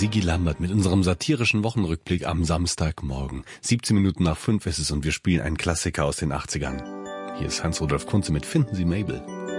Sigi Lambert mit unserem satirischen Wochenrückblick am Samstagmorgen. 17 Minuten nach 5 ist es und wir spielen einen Klassiker aus den 80ern. Hier ist Hans-Rudolf Kunze mit Finden Sie Mabel.